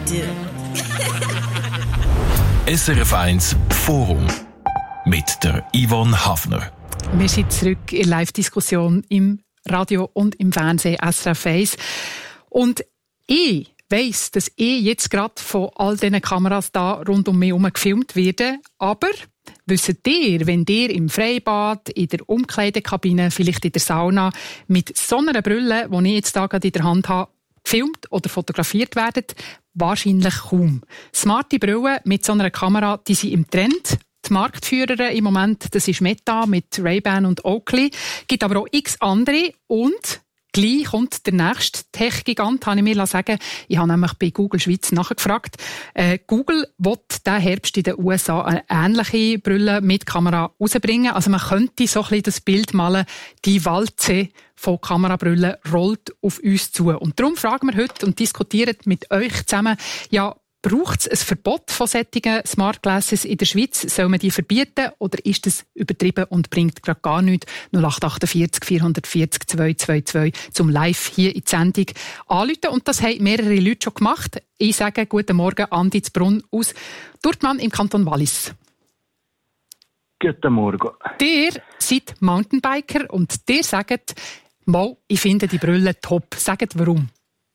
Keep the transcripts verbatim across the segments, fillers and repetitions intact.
do. S R F eins Forum mit der Yvonne Hafner. Wir sind zurück in der Live-Diskussion im Radio und im Fernsehen S R F eins. Und ich weiss, dass ich jetzt gerade von all diesen Kameras da rund um mich herum gefilmt werde. Aber wisst ihr, wenn ihr im Freibad, in der Umkleidekabine, vielleicht in der Sauna mit so einer Brille, die ich jetzt da gerade in der Hand habe, gefilmt oder fotografiert werdet? Wahrscheinlich kaum. Smarte Brillen mit so einer Kamera, die sind im Trend. Die Marktführer im Moment, das ist Meta mit Ray-Ban und Oakley. Es gibt aber auch x andere und gleich kommt der nächste Tech-Gigant, habe ich mir sagen. Ich habe nämlich bei Google Schweiz nachgefragt. Äh, Google will diesen Herbst in den U S A eine ähnliche Brille mit Kamera rausbringen. Also man könnte so ein bisschen das Bild malen, die Walze von Kamerabrüllen rollt auf uns zu. Und darum fragen wir heute und diskutieren mit euch zusammen, ja, braucht es ein Verbot von solchen Smart Glasses in der Schweiz? Soll man die verbieten oder ist das übertrieben und bringt gerade gar nichts? null acht achtundvierzig vierhundertvierzig zweihundertzweiundzwanzig zum Live hier in die Sendung anrufen. Und das haben mehrere Leute schon gemacht. Ich sage guten Morgen, Andi Zbrunn aus Durtmann im Kanton Wallis. Guten Morgen. Ihr seid Mountainbiker und ihr sagt, mal, ich finde die Brille top. Sagt warum?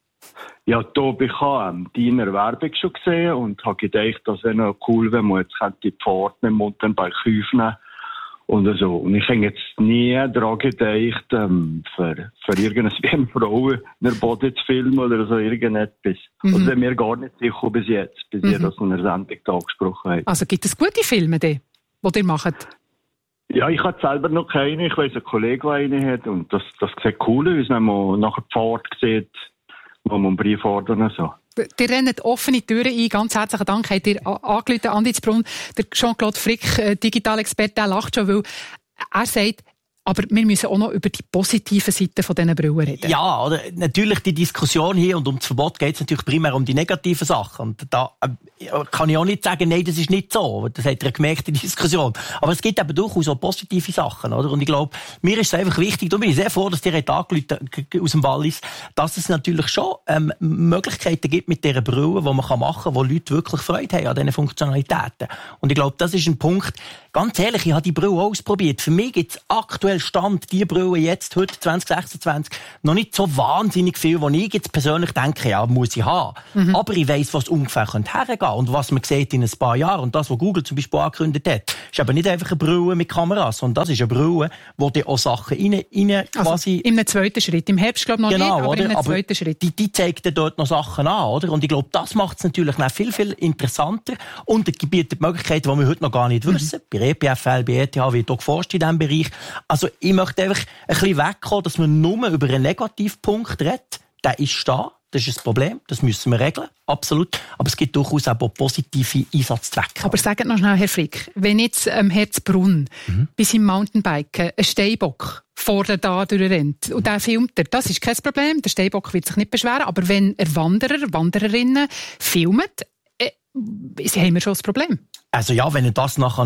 Ja, Tobi, ich habe deine Werbung schon gesehen und habe gedacht, das wäre noch cool, wenn man jetzt die Pforte mit dem Mountainbike aufnehmen und so. Und ich habe jetzt nie daran gedacht, ähm, für, für irgendeine Frau in der Body zu filmen oder so irgendetwas. Mhm. Also bin mir gar nicht sicher bis jetzt, bis mhm. ihr das in der Sendung da angesprochen habt. Also gibt es gute Filme, die, die ihr macht? Ja, ich habe selber noch keine. Ich weiss, ein Kollege, der eine hat und das, das sieht cool aus, wenn man nachher die Pforte sieht, wo man einen Brief ordern und so. Ihr rennt offene Türen ein. Ganz herzlichen Dank. Habt ihr angerufen, Andi Zbrunn, der Jean-Claude Frick, Digitalexperte, der lacht schon, weil er sagt, aber wir müssen auch noch über die positiven Seiten von diesen Brillen reden. Ja, oder? Natürlich die Diskussion hier und um das Verbot geht es natürlich primär um die negativen Sachen. Und da äh, kann ich auch nicht sagen, nein, das ist nicht so. Das hat ihr gemerkt, die Diskussion. Aber es gibt eben durchaus auch positive Sachen, oder? Und ich glaube, mir ist es einfach wichtig, da bin ich sehr froh, dass ihr angerufen aus dem Wallis, dass es natürlich schon ähm, Möglichkeiten gibt mit dieser Brille, die man machen kann, wo Leute wirklich Freude haben an diesen Funktionalitäten. Und ich glaube, das ist ein Punkt, ganz ehrlich, ich habe die Brille ausprobiert. Für mich gibt es aktuell Stand, die Brille jetzt, heute zwanzig sechsundzwanzig, noch nicht so wahnsinnig viel, wo ich jetzt persönlich denke, ja, muss ich haben. Mhm. Aber ich weiss, was ungefähr hergehen könnte und was man sieht in ein paar Jahren. Und das, was Google zum Beispiel angekündigt hat, ist eben nicht einfach eine Brille mit Kameras, sondern das ist eine Brille, wo die auch Sachen rein, rein quasi... Also in einem zweiten Schritt. Im Herbst, glaube ich, noch genau, nicht, aber oder? in einem aber zweiten Schritt. Die, die zeigt dann dort noch Sachen an, oder? Und ich glaube, das macht es natürlich noch viel, viel interessanter und es bietet Möglichkeiten, die wir heute noch gar nicht mhm. wissen. Bei E P F L, bei E T H wird auch geforscht in diesem Bereich. Also ich möchte einfach ein bisschen wegkommen, dass man nur über einen Negativpunkt redet. Der ist da, das ist ein Problem, das müssen wir regeln, absolut. Aber es gibt durchaus auch positive Einsatzzwecke. Aber sagt noch schnell, Herr Frick, wenn jetzt ähm, Herr Zbrunn mhm. bei seinem Mountainbiken einen Steinbock vorne da durchrennt und der filmt er, das ist kein Problem, der Steinbock wird sich nicht beschweren, aber wenn er Wanderer, Wandererinnen filmt, äh, haben wir schon das Problem. Also ja, wenn er das nachher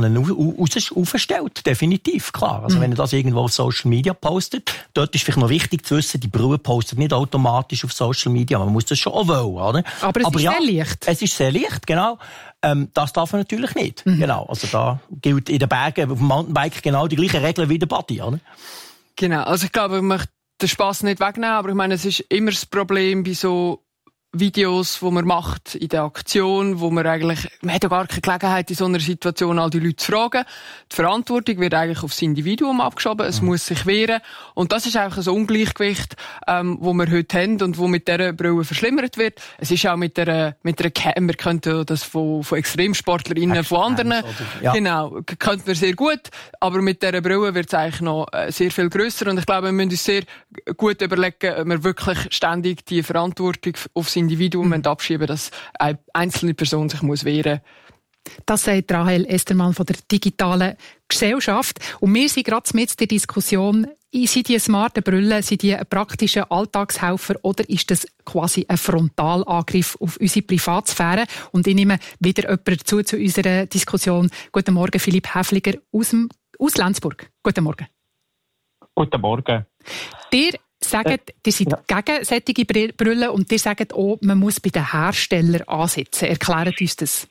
aufstellt, definitiv, klar. Also mhm. wenn er das irgendwo auf Social Media postet, dort ist vielleicht noch wichtig zu wissen, die Brille postet nicht automatisch auf Social Media, man muss das schon auch wollen, oder? Aber es Aber ist ja, sehr leicht. Es ist sehr leicht, genau. Ähm, das darf man natürlich nicht, mhm. genau. Also da gilt in den Bergen, auf dem Mountainbike genau die gleichen Regeln wie der Body, oder? Genau, also ich glaube, ich möchte den Spass nicht wegnehmen, aber ich meine, es ist immer das Problem bei so Videos, die man macht in der Aktion, wo man eigentlich, man hat ja gar keine Gelegenheit, in so einer Situation all die Leute zu fragen. Die Verantwortung wird eigentlich aufs Individuum abgeschoben, es mhm. muss sich wehren. Und das ist einfach ein Ungleichgewicht, ähm, wo wir heute haben und wo mit dieser Brille verschlimmert wird. Es ist auch mit der, mit der Cam, wir könnten das von, von ExtremsportlerInnen, von anderen, ja. genau, könnten wir sehr gut, aber mit dieser Brille wird es eigentlich noch äh, sehr viel grösser. Und ich glaube, wir müssen uns sehr gut überlegen, ob wir wirklich ständig die Verantwortung aufs Individuum mhm. abschieben, dass eine einzelne Person sich muss wehren muss. Das sagt Rahel Estermann von der digitalen Gesellschaft. Und wir sind gerade mit der Diskussion, sind die smarten Brillen, sind die ein praktischer Alltagshelfer oder ist das quasi ein Frontalangriff auf unsere Privatsphäre? Und ich nehme wieder jemanden dazu zu unserer Diskussion. Guten Morgen, Philipp Häfliger aus, dem, aus Lenzburg. Guten Morgen. Guten Morgen. Ihr sagt, ihr seid ja. gegen solche Brillen und ihr sagt auch, man muss bei den Herstellern ansetzen. Erklärt uns das.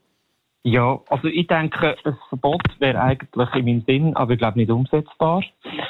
Ja, also ich denke, das Verbot wäre eigentlich in meinem Sinn, aber ich glaube nicht umsetzbar.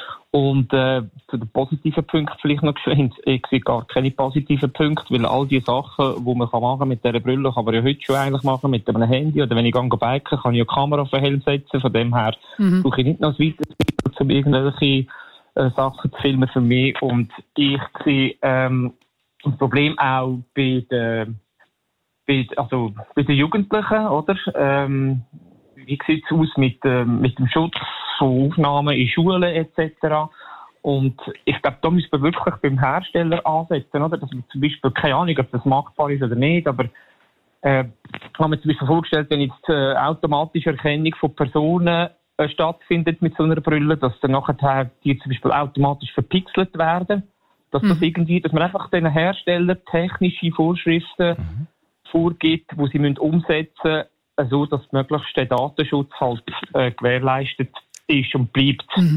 Und äh, zu den positiven Punkten vielleicht noch geschwind. Ich sehe gar keine positiven Punkte, weil all die Sachen, die man machen kann mit dieser Brille, kann man ja heute schon eigentlich machen mit einem Handy. Oder wenn ich gehe biken, kann ich ja die Kamera auf den Helm setzen. Von dem her mhm. suche ich nicht noch ein weiteres Mittel, um irgendwelche äh, Sachen zu filmen für mich. Und ich sehe ähm, das Problem auch bei den, bei, also bei den Jugendlichen, oder? Ähm, wie sieht es aus mit, äh, mit dem Schutz von Aufnahmen in Schulen et cetera. Und ich glaube, da müssen wir wirklich beim Hersteller ansetzen, oder? Dass man zum Beispiel, keine Ahnung, ob das machbar ist oder nicht, aber äh, ich habe mir zum Beispiel vorgestellt, wenn jetzt äh, automatische Erkennung von Personen äh, stattfindet mit so einer Brille, dass dann nachher die zum Beispiel automatisch verpixelt werden, dass mhm. das irgendwie, dass man einfach den Herstellern technische Vorschriften mhm. vorgibt, die sie müssen umsetzen müssen, so dass möglichst der Datenschutz halt äh, gewährleistet ist und bleibt. Mhm.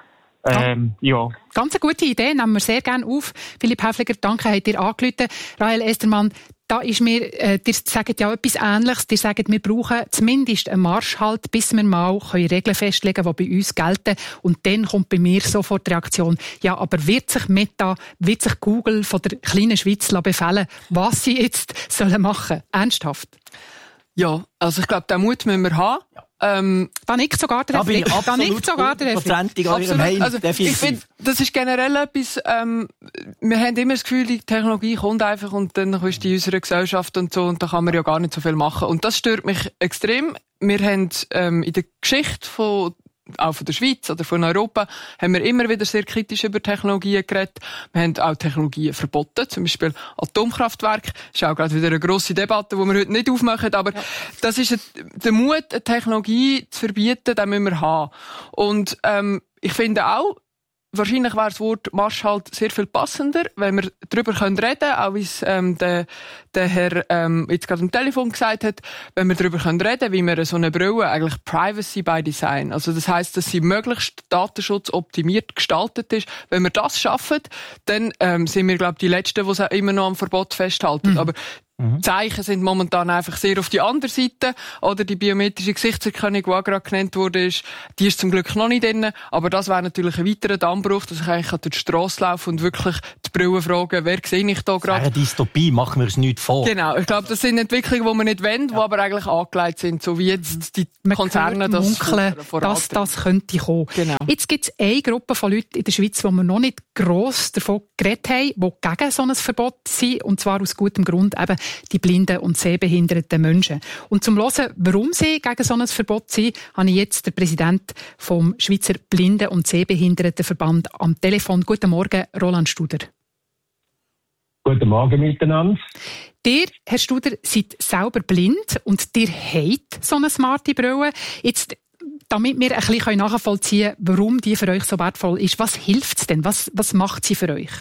Ähm, ja. Ganz eine gute Idee, nehmen wir sehr gerne auf. Philipp Häfliger, danke, habt ihr angerufen. Rahel Estermann, da ist mir, äh, ihr sagt ja etwas Ähnliches. Ihr sagt, wir brauchen zumindest einen Marschhalt, bis wir mal können Regeln festlegen können, die bei uns gelten. Und dann kommt bei mir sofort die Reaktion, ja, aber wird sich Meta, wird sich Google von der kleinen Schweiz befehlen, was sie jetzt sollen machen? Ernsthaft? Ja, also ich glaube, den Mut müssen wir haben. Ja. Ähm, da nickt sogar der Reflex. Da, da nickt sogar der Reflex. Also, ich finde, das ist generell etwas, ähm, wir haben immer das Gefühl, die Technologie kommt einfach und dann ist die in unserer Gesellschaft und so und da kann man ja gar nicht so viel machen. Und das stört mich extrem. Wir haben ähm, in der Geschichte von auch von der Schweiz oder von Europa, haben wir immer wieder sehr kritisch über Technologien geredet. Wir haben auch Technologien verboten, zum Beispiel Atomkraftwerke. Das ist auch gerade wieder eine grosse Debatte, die wir heute nicht aufmachen, aber ja. das ist ein, der Mut, eine Technologie zu verbieten, den müssen wir haben. Und ähm, ich finde auch, wahrscheinlich wäre das Wort Marschhalt sehr viel passender, wenn wir darüber reden können, auch wie es ähm, der, der Herr ähm, jetzt gerade am Telefon gesagt hat, wenn wir darüber reden können, wie wir so eine Brille eigentlich Privacy by Design, also das heisst, dass sie möglichst datenschutzoptimiert gestaltet ist. Wenn wir das schaffen, dann ähm, sind wir, glaube ich, die Letzten, die es immer noch am Verbot festhalten. Mhm. Aber Mhm. Zeichen sind momentan einfach sehr auf die andere Seite. Oder die biometrische Gesichtserkennung, die auch gerade genannt wurde, ist, die ist zum Glück noch nicht drin. Aber das wäre natürlich ein weiterer Dammbruch, dass ich eigentlich durch die Strasse laufe und wirklich die Brille fragen, wer sehe ich da gerade? Eine Dystopie, machen wir es nicht vor. Genau, ich glaube, das sind Entwicklungen, die wir nicht wollen, ja. die aber eigentlich angelegt sind, so wie jetzt die man Konzerne das munkeln, dass das könnte kommen. Genau. Jetzt gibt es eine Gruppe von Leuten in der Schweiz, die wir noch nicht gross davon geredet haben, die gegen so ein Verbot sind, und zwar aus gutem Grund eben die blinden und sehbehinderten Menschen. Und zum Hören, warum sie gegen so ein Verbot sind, habe ich jetzt den Präsidenten vom Schweizer Blinden- und Sehbehindertenverband am Telefon. Guten Morgen, Roland Studer. Guten Morgen miteinander. Ihr, Herr Studer, seid selber blind und ihr habt so eine smarte Brille. Jetzt, damit wir ein bisschen nachvollziehen können, warum die für euch so wertvoll ist, was hilft es denn? Was, was macht sie für euch?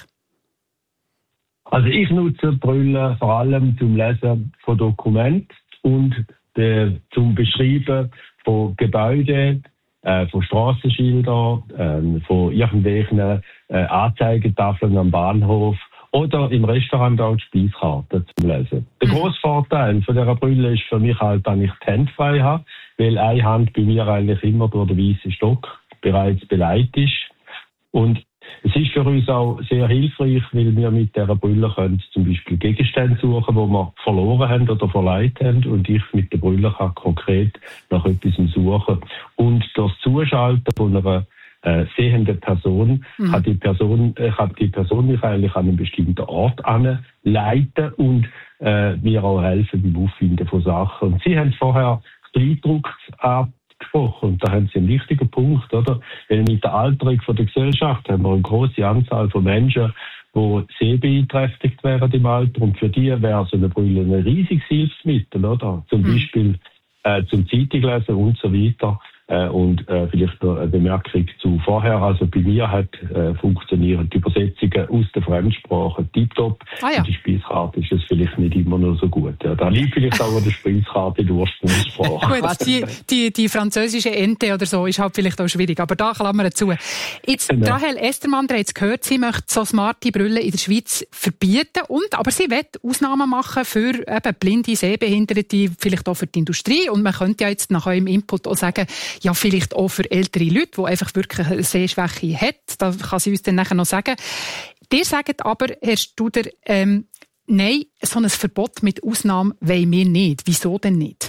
Also ich nutze Brille vor allem zum Lesen von Dokumenten und de, zum Beschreiben von Gebäuden, äh, von Strassenschildern, äh, von irgendwelchen äh, Anzeigetafeln am Bahnhof oder im Restaurant auch die Speiskarte zum Lesen. Der grosse Vorteil von dieser Brille ist für mich halt, dass ich die Hände frei habe, weil eine Hand bei mir eigentlich immer durch den weißen Stock bereits beleidigt ist. Und es ist für uns auch sehr hilfreich, weil wir mit dieser Brille können zum Beispiel Gegenstände suchen, die wir verloren haben oder verleiht haben. Und ich mit der Brille kann konkret nach etwas suchen. Und das Zuschalten von einer äh, sehenden Person mhm. kann die Person, äh, kann die Person mich eigentlich an einen bestimmten Ort anleiten und äh, mir auch helfen beim Auffinden von Sachen. Und Sie haben vorher das Eindrucksart gesprochen. Und da haben Sie einen wichtigen Punkt, oder? Weil mit der Alterung von der Gesellschaft haben wir eine grosse Anzahl von Menschen, die sehbeeinträchtigt wären im Alter. Und für die wäre so eine Brille ein riesiges Hilfsmittel, oder? Zum mhm. Beispiel äh, zum Zeitunglesen und so weiter. Äh, und äh, vielleicht noch eine Bemerkung zu vorher. Also bei mir hat äh, funktionieren die Übersetzungen aus der Fremdsprache tiptop. Ah, ja. Und die Speiskarte ist das vielleicht nicht immer noch so gut. Ja, da liegt vielleicht auch der Speiskarte in der Ursprungssprache. Gut, die, die, die französische Ente oder so ist halt vielleicht auch schwierig, aber da klammern wir zu. Jetzt, genau. Rahel Estermann, ihr habt es gehört, sie möchte so smarte Brillen in der Schweiz verbieten, und, aber sie will Ausnahmen machen für eben blinde, Sehbehinderte, vielleicht auch für die Industrie, und man könnte ja jetzt nach eurem Input auch sagen, ja, vielleicht auch für ältere Leute, die einfach wirklich eine Sehschwäche haben. Da kann sie uns dann nachher noch sagen. Ihr sagt aber, Herr Studer, ähm, nein, so ein Verbot mit Ausnahme wollen wir nicht. Wieso denn nicht?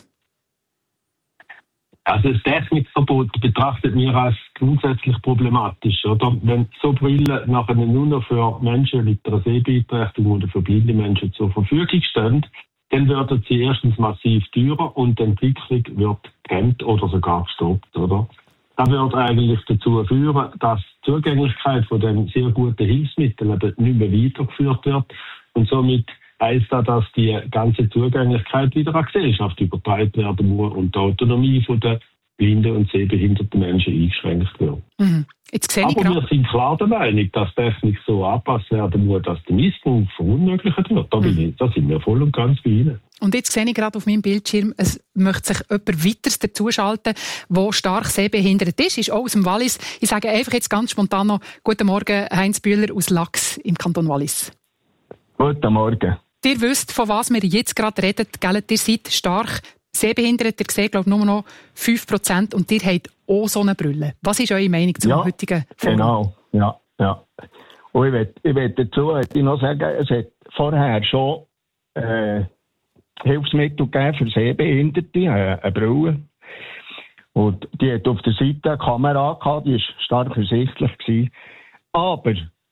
Also das Technikverbot betrachtet wir als grundsätzlich problematisch, oder? Wenn so Brillen nachher nur noch für Menschen mit einer Sehbeeinträchtigung oder für blinde Menschen zur Verfügung stehen, dann werden sie erstens massiv teurer und die Entwicklung wird gehemmt oder sogar gestoppt, oder? Das wird eigentlich dazu führen, dass die Zugänglichkeit von dem sehr guten Hilfsmittel eben nicht mehr weitergeführt wird, und somit heisst das, dass die ganze Zugänglichkeit wieder an die Gesellschaft übertragen werden muss und die Autonomie von der blinden und sehbehinderten Menschen eingeschränkt wird. Mhm. Jetzt sehe ich Aber grad... wir sind klar der Meinung, dass Technik so angepasst werden muss, dass der Missbrauch verunmöglicht wird. Da, bin ich, da sind wir voll und ganz bei Ihnen. Und jetzt sehe ich gerade auf meinem Bildschirm, es möchte sich jemand weiteres dazuschalten, der stark sehbehindert ist, ist auch aus dem Wallis. Ich sage einfach jetzt ganz spontan noch, guten Morgen, Heinz Bühler aus Lachs im Kanton Wallis. Guten Morgen. Ihr wisst, von was wir jetzt gerade reden, gell? Ihr seid stark sehbehindert, ihr seht, glaube ich, nur noch fünf Prozent, und ihr habt auch so eine Brille. Was ist eure Meinung zum ja, heutigen Forum? Genau, ja, ja. Und ich will, ich will dazu ich noch sagen, es hat vorher schon äh, Hilfsmittel gegeben für Sehbehinderte, äh, eine Brille. Und die hat auf der Seite eine Kamera gehabt, die war stark ersichtlich gewesen. Aber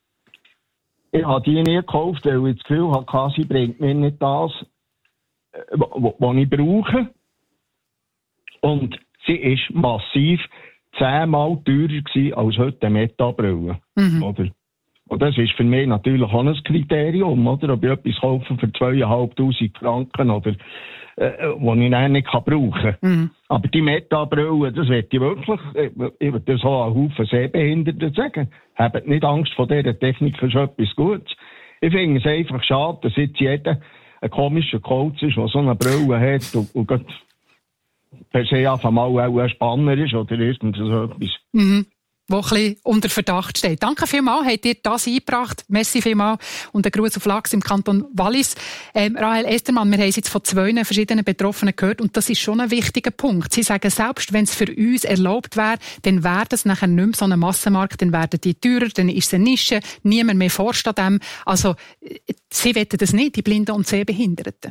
ich habe die nie gekauft, weil ich das Gefühl hatte, sie bringt mir nicht das, was ich brauche. Und sie war massiv zehnmal teurer gewesen als heute eine Meta-Brille. Mhm. Oder? Und das ist für mich natürlich auch ein Kriterium, oder? Ob ich etwas kaufe für zweieinhalbtausend Franken oder äh, was ich dann nicht brauchen kann. Mhm. Aber die Meta-Brille, das will ich wirklich, ich will das auch einen Haufen Sehbehinderten sagen. Habt nicht Angst vor dieser Technik, ist etwas Gutes. Ich finde es einfach schade, dass jetzt jeder ein komischer Coach ist, der so eine Brille hat und, und per se einfach mal auch ein Spanner ist oder irgend so etwas. Mhm. Wo ein bisschen unter Verdacht steht. Danke vielmals, habt ihr das eingebracht. Merci vielmals. Und ein Gruß auf Lachs im Kanton Wallis. Ähm, Rahel Estermann, wir haben es jetzt von zwei verschiedenen Betroffenen gehört, und das ist schon ein wichtiger Punkt. Sie sagen, selbst wenn es für uns erlaubt wäre, dann wäre das nachher nicht mehr so ein Massenmarkt, dann werden die teurer, dann ist es eine Nische, niemand mehr forscht an dem. Also, sie wollen das nicht, die Blinden und Sehbehinderten.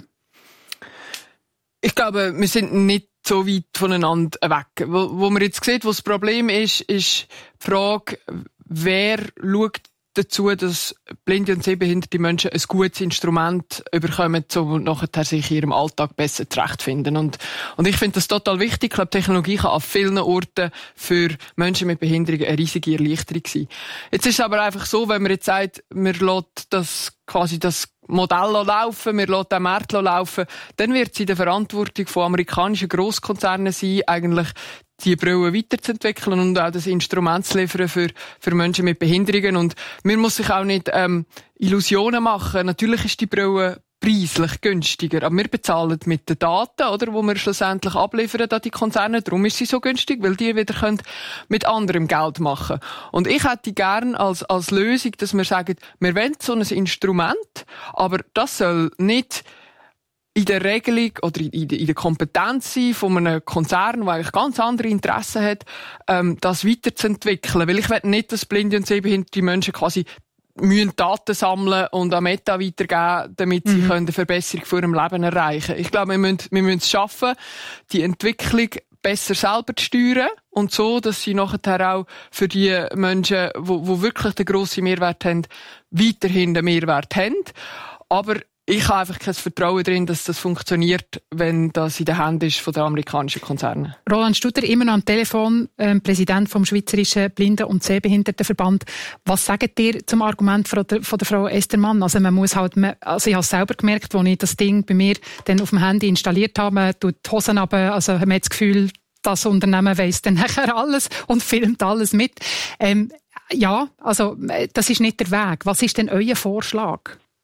Ich glaube, wir sind nicht so weit voneinander weg. Wo, wo man jetzt sieht, wo das Problem ist, ist die Frage, wer schaut dazu, dass blinde und sehbehinderte Menschen ein gutes Instrument bekommen, um nachher sich in ihrem Alltag besser zurechtfinden. Und, und ich finde das total wichtig. Ich glaube, Technologie kann an vielen Orten für Menschen mit Behinderungen eine riesige Erleichterung sein. Jetzt ist es aber einfach so, wenn man jetzt sagt, man lässt das quasi das Modell laufen, wir lassen den Markt laufen, dann wird es in der Verantwortung von amerikanischen Grosskonzernen sein, eigentlich die Brille weiterzuentwickeln und auch das Instrument zu liefern für, für Menschen mit Behinderungen. Und man muss sich auch nicht ähm, Illusionen machen. Natürlich ist die Brille preislich günstiger, aber wir bezahlen mit den Daten, oder, wo wir schlussendlich abliefern an die Konzerne. Darum ist sie so günstig, weil die wieder können mit anderem Geld machen. Und ich hätte gern als, als Lösung, dass wir sagen, wir wollen so ein Instrument, aber das soll nicht in der Regelung oder in der Kompetenz sein von einem Konzern, der eigentlich ganz andere Interessen hat, ähm, das weiterzuentwickeln. Weil ich will nicht, dass blinde und sehbehinderte Menschen quasi müssen Daten sammeln und an Meta weitergeben, damit sie mhm. eine Verbesserung von ihrem Leben erreichen können. Ich glaube, wir müssen, wir müssen es schaffen, die Entwicklung besser selber zu steuern und so, dass sie nachher auch für die Menschen, die, die wirklich den grossen Mehrwert haben, weiterhin den Mehrwert haben. Aber ich habe einfach kein Vertrauen darin, dass das funktioniert, wenn das in den Händen ist von den amerikanischen Konzernen. Roland Studer, immer noch am Telefon, ähm, Präsident vom Schweizerischen Blinden- und Sehbehindertenverband. Was sagt ihr zum Argument von der, von der Frau Estermann? Also man muss halt, also ich habe es selber gemerkt, als ich das Ding bei mir dann auf dem Handy installiert habe, man tut die Hosen runter, also man hat das Gefühl, das Unternehmen weiss dann nachher alles und filmt alles mit. Ähm, ja, also das ist nicht der Weg. Was ist denn euer Vorschlag?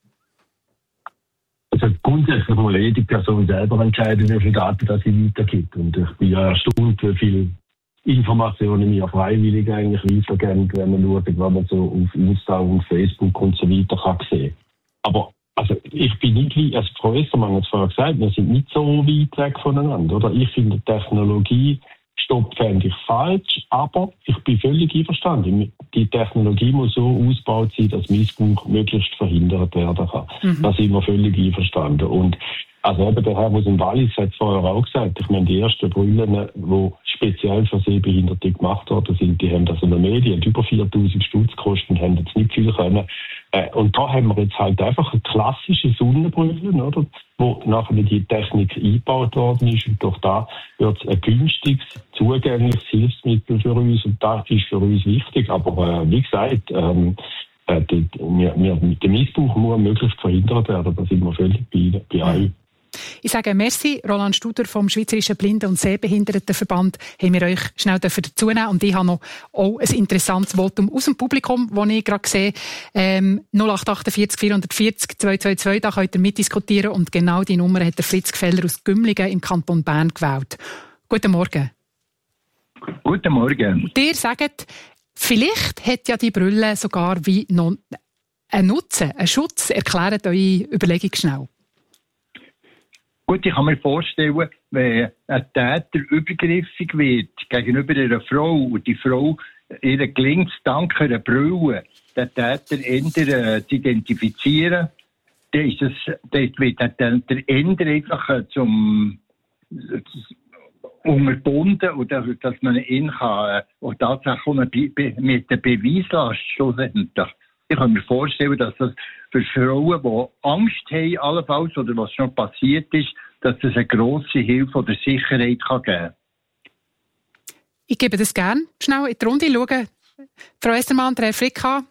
Also grundsätzlich muss jede Person selber entscheiden, wie viele Daten das sie weitergibt. Und ich bin ja erstaunt, wie viele Informationen mir freiwillig eigentlich weitergeben, wenn man schaut, was man so auf Insta und Facebook und so weiter kann sehen. Aber also ich bin nicht wie, also Frau Essermann hat es vorher gesagt, wir sind nicht so weit weg voneinander, oder? Ich finde Technologie Stopp fände ich falsch, aber ich bin völlig einverstanden. Die Technologie muss so ausgebaut sein, dass Missbrauch möglichst verhindert werden kann. Mhm. Da sind wir völlig einverstanden. Und also eben der Herr aus dem Wallis hat es vorher auch gesagt, ich meine, die ersten Brillen, die speziell für Sehbehinderte gemacht worden sind, die haben das in der Medien, die über viertausend Stutz gekostet und haben jetzt nicht viel können. Und da haben wir jetzt halt einfach eine klassische Sonnenbrille, oder, wo nachher die Technik eingebaut worden ist. Und durch da wird es ein günstiges, zugängliches Hilfsmittel für uns. Und das ist für uns wichtig. Aber äh, wie gesagt, ähm, äh, die, wir, wir, der Missbrauch muss möglichst verhindert werden. Da sind wir völlig bei, bei allen. Ich sage merci, Roland Studer vom Schweizerischen Blinden- und Sehbehindertenverband, haben wir euch schnell dazu nehmen. Und ich habe noch auch ein interessantes Votum aus dem Publikum, das ich gerade sehe. Ähm, null acht achtundvierzig vierhundertvierzig zweihundertzweiundzwanzig, da könnt ihr mitdiskutieren. Und genau die Nummer hat der Fritz Gfeller aus Gümligen im Kanton Bern gewählt. Guten Morgen. Guten Morgen. Und ihr sagt, vielleicht hat ja die Brille sogar wie noch einen Nutzen, einen Schutz. Erklärt eure Überlegung schnell. Gut, ich kann mir vorstellen, wenn ein Täter übergriffig wird gegenüber einer Frau und die Frau, ihr gelingt dank einer Brille, den Täter eher zu identifizieren, dann ist es, dann wird der Täter eher einfach zum unterbunden und dass, dass man ihn kann, und tatsächlich mit der Beweislast schlussendlich. Ich kann mir vorstellen, dass das für Frauen, die Angst haben, allenfalls, oder was schon passiert ist, dass es eine grosse Hilfe oder Sicherheit kann geben kann. Ich gebe das gerne schnell in die Runde. Schauen. Frau Estermann, Herr Fricka.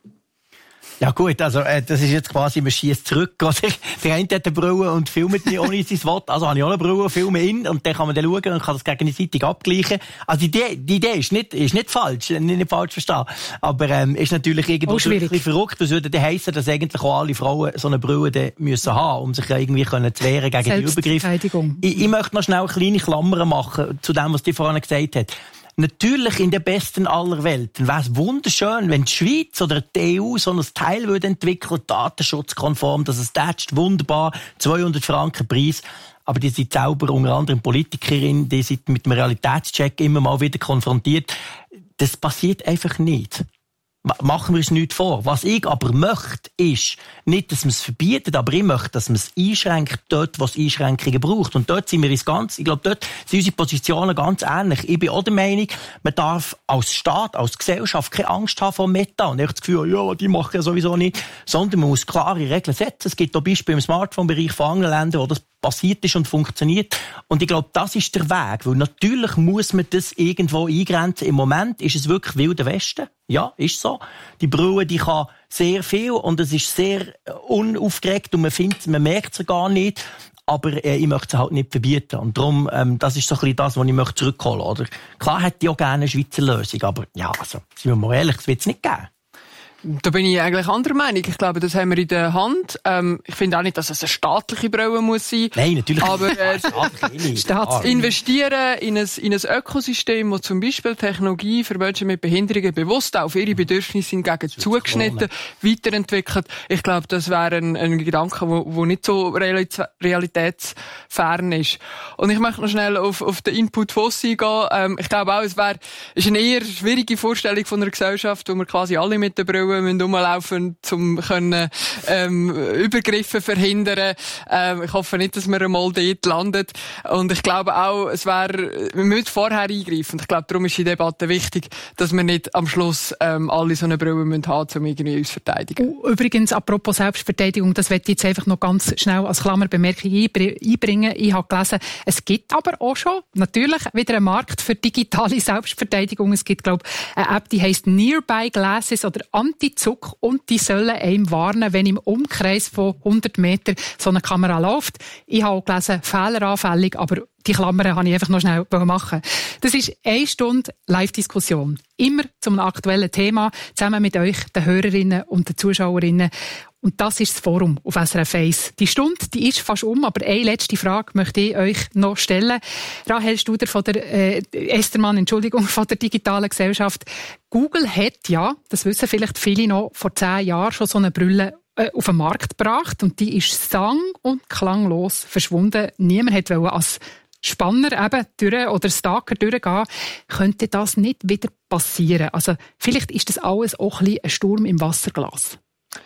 Ja gut, also äh, das ist jetzt quasi, man schiesst zurück. Also, der eine hat eine Brille und filmt mich ohne sein Wort. Also habe ich auch eine Brille, filme ihn und dann kann man dann schauen und kann das gegenseitig abgleichen. Also die Idee, die Idee ist nicht, ist nicht falsch, nicht, nicht falsch verstehen. Aber ähm, ist natürlich irgendwo ein bisschen verrückt. Das würde dann heissen, dass eigentlich auch alle Frauen so eine Brille dann müssen haben, um sich irgendwie können zu wehren gegen die Übergriffe. Ich, ich möchte noch schnell kleine Klammern machen zu dem, was die vorhin gesagt hat. Natürlich in der besten aller Welten wäre es wunderschön, wenn die Schweiz oder die E U so ein Teil würde entwickeln, datenschutzkonform, dass es tätscht, wunderbar, zweihundert Franken Preis. Aber die sind selber unter anderem Politikerin, die sind mit dem Realitätscheck immer mal wieder konfrontiert. Das passiert einfach nicht. Machen wir uns nichts vor. Was ich aber möchte, ist nicht, dass man es verbietet, aber ich möchte, dass man es einschränkt dort, wo es Einschränkungen braucht. Und dort sind wir ins Ganze, ich glaube, dort sind unsere Positionen ganz ähnlich. Ich bin auch der Meinung, man darf als Staat, als Gesellschaft keine Angst haben vor Meta. Und ich habe das Gefühl, ja, die machen ja sowieso nicht. Sondern man muss klare Regeln setzen. Es gibt auch Beispiele im Smartphone-Bereich von anderen Ländern, wo das passiert ist und funktioniert. Und ich glaube, das ist der Weg. Weil natürlich muss man das irgendwo eingrenzen. Im Moment ist es wirklich Wilder Westen. Ja, ist so. Die Brille, die kann sehr viel und es ist sehr unaufgeregt und man findet, man merkt sie gar nicht. Aber äh, ich möchte sie halt nicht verbieten. Und darum, ähm, das ist so ein bisschen das, was ich möchte zurückholen möchte. Klar hätte ich auch gerne eine Schweizer Lösung, aber ja, also, sind wir mal ehrlich, das wird es nicht geben. Da bin ich eigentlich anderer Meinung. Ich glaube, das haben wir in der Hand. Ähm, ich finde auch nicht, dass es eine staatliche Brille muss sein. Nein, natürlich aber, äh, nicht. Staats investieren in ein, in ein Ökosystem, das zum Beispiel Technologie für Menschen mit Behinderungen bewusst auf ihre Bedürfnisse hingegen zugeschnitten weiterentwickelt. Ich glaube, das wäre ein, ein Gedanke, wo, wo nicht so realitätsfern ist. Und ich möchte noch schnell auf, auf den Input Fossi gehen. Ähm, ich glaube auch, es wäre, ist eine eher schwierige Vorstellung von einer Gesellschaft, wo wir quasi alle mit der Brille müssen rumlaufen, um können, ähm, Übergriffe verhindern. Ähm, ich hoffe nicht, dass wir einmal dort landet. Und ich glaube auch, es wäre, wir müssen vorher eingreifen. Und ich glaube, darum ist die Debatte wichtig, dass wir nicht am Schluss ähm, alle so eine Brille müssen haben, um irgendwie uns zu verteidigen. Übrigens, apropos Selbstverteidigung, das möchte ich jetzt einfach noch ganz schnell als Klammerbemerkung einbringen. Ich habe gelesen, es gibt aber auch schon natürlich wieder einen Markt für digitale Selbstverteidigung. Es gibt, glaube ich, eine App, die heisst Nearby Glasses oder Anti-Zuck und die sollen einem warnen, wenn im Umkreis von hundert Metern so eine Kamera läuft. Ich habe auch gelesen, fehleranfällig, aber die Klammern habe ich einfach noch schnell machen. Das ist eine Stunde Live-Diskussion. Immer zum aktuellen Thema, zusammen mit euch, den Hörerinnen und den Zuschauerinnen. Und das ist das Forum auf S R F eins. Die Stunde, die ist fast um, aber eine letzte Frage möchte ich euch noch stellen. Rahel Studer von der, äh, Estermann, Entschuldigung, von der digitalen Gesellschaft. Google hat ja, das wissen vielleicht viele noch, vor zehn Jahren schon so eine Brille äh, auf den Markt gebracht und die ist sang- und klanglos verschwunden. Niemand hat wollen als Spanner eben durch oder Stalker durchgehen, könnte das nicht wieder passieren. Also vielleicht ist das alles auch ein bisschen ein Sturm im Wasserglas.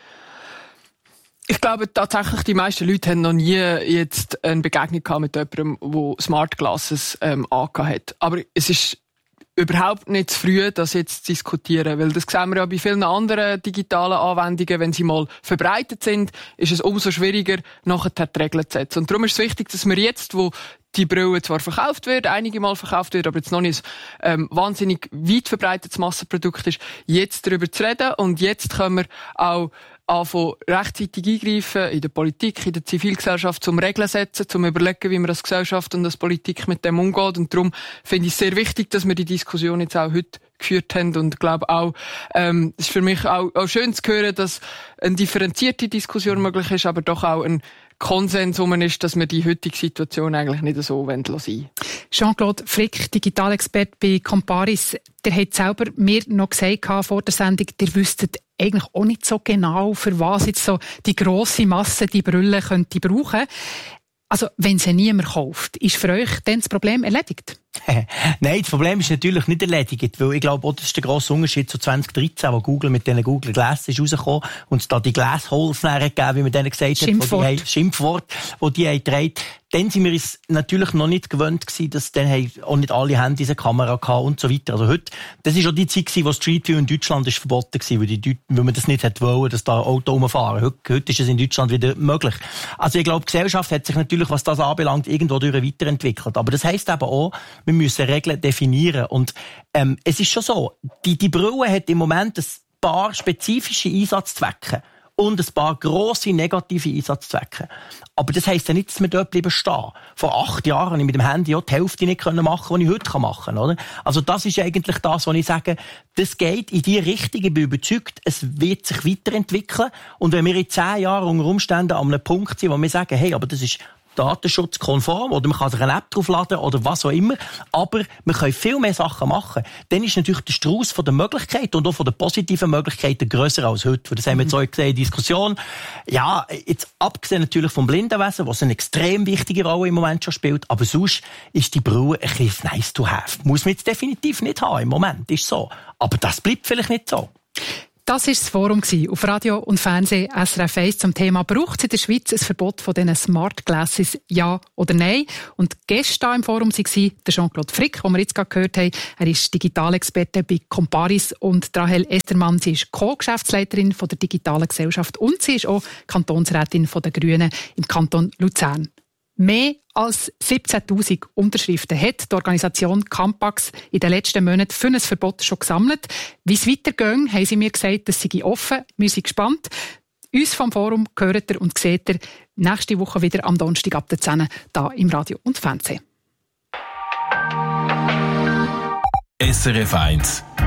Ich glaube tatsächlich, die meisten Leute haben noch nie jetzt eine Begegnung gehabt mit jemandem, der Smart Glasses ähm, angehabt hat. Aber es ist überhaupt nicht zu früh, das jetzt zu diskutieren, weil das sehen wir ja bei vielen anderen digitalen Anwendungen, wenn sie mal verbreitet sind, ist es umso schwieriger, nachher die Regeln zu setzen. Und darum ist es wichtig, dass wir jetzt, wo die Brille zwar verkauft wird, einige Mal verkauft wird, aber jetzt noch nicht ähm, wahnsinnig weit verbreitetes Massenprodukt ist, jetzt darüber zu reden. Und jetzt können wir auch anfangen, rechtzeitig eingreifen in der Politik, in der Zivilgesellschaft, zum Regeln setzen, zum überlegen, wie man als Gesellschaft und als Politik mit dem umgeht. Und darum finde ich es sehr wichtig, dass wir die Diskussion jetzt auch heute geführt haben. Und ich glaube auch, ähm, es ist für mich auch, auch schön zu hören, dass eine differenzierte Diskussion möglich ist, aber doch auch ein Konsens um ist, dass wir die heutige Situation eigentlich nicht so sein wollen. Jean-Claude Frick, Digitalexperte bei Comparis, der hat selber mir noch gesagt vor der Sendung, der wüsstet eigentlich auch nicht so genau, für was jetzt so die grosse Masse die Brille könnte brauchen. Also, wenn sie niemand kauft, ist für euch dann das Problem erledigt? Nein, das Problem ist natürlich nicht erledigt, weil ich glaube, auch das ist der grosse Unterschied zu zwanzig dreizehn, wo Google mit diesen Google Glass ist rausgekommen und es da die Glassholes gegeben, wie man denen gesagt hat, Schimpfwort, wo die, Schimpfwort, wo die haben getragen. Dann sind wir uns natürlich noch nicht gewöhnt gewesen, dass dann haben auch nicht alle Handys eine Kamera hatten und so weiter. Also heute, das ist auch die Zeit gewesen, wo Street View in Deutschland ist verboten gewesen, weil, die Deut- weil man das nicht hätte wollen, dass da Auto rumfahren. Heute, heute ist es in Deutschland wieder möglich. Also ich glaube, die Gesellschaft hat sich natürlich, was das anbelangt, irgendwo durch weiterentwickelt. Aber das heisst eben auch, wir müssen Regeln definieren. Und ähm, es ist schon so, die, die Brille hat im Moment ein paar spezifische Einsatzzwecke und ein paar grosse negative Einsatzzwecke. Aber das heisst ja nicht, dass wir dort bleiben stehen. Vor acht Jahren konnte ich mit dem Handy auch die Hälfte nicht machen, was ich heute machen kann. Oder? Also das ist eigentlich das, was ich sage, das geht in die Richtung. Ich bin überzeugt, es wird sich weiterentwickeln. Und wenn wir in zehn Jahren unter Umständen an einem Punkt sind, wo wir sagen, hey, aber das ist datenschutzkonform oder man kann sich eine App draufladen oder was auch immer, aber wir können viel mehr Sachen machen. Dann ist natürlich der Strauß von den Möglichkeiten und auch von den positiven Möglichkeiten grösser als heute. Das haben wir jetzt auch gesehen in der Diskussion. Ja, jetzt abgesehen natürlich vom Blindenwesen, was eine extrem wichtige Rolle im Moment schon spielt, aber sonst ist die Brille ein bisschen nice to have. Muss man jetzt definitiv nicht haben im Moment, ist so. Aber das bleibt vielleicht nicht so. Das war das Forum auf Radio und Fernsehen S R F eins zum Thema «Braucht es in der Schweiz ein Verbot von diesen Smart Glasses, ja oder nein?» Und Gäste im Forum waren der Jean-Claude Frick, den wir jetzt gerade gehört haben. Er ist Digitalexperte bei Comparis und Rahel Estermann. Sie ist Co-Geschäftsleiterin der digitalen Gesellschaft und sie ist auch Kantonsrätin der Grünen im Kanton Luzern. Mehr als siebzehntausend Unterschriften hat die Organisation Campax in den letzten Monaten für ein Verbot schon gesammelt. Wie es weitergeht, haben sie mir gesagt, das sei offen. Wir sind gespannt. Uns vom Forum hört ihr und seht ihr nächste Woche wieder am Donnerstag ab der zehn hier im Radio und Fernsehen. S R F eins